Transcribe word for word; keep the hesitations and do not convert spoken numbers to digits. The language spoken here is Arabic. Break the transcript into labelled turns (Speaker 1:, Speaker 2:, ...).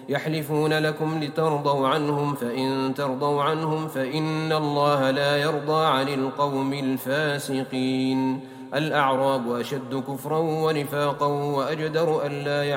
Speaker 1: يحلفون لكم لترضوا عنهم، فإن ترضوا عنهم فإن الله لا يرضى عن القوم الفاسقين. الأعراب أشد كفرا ونفاقا وأجدر ألا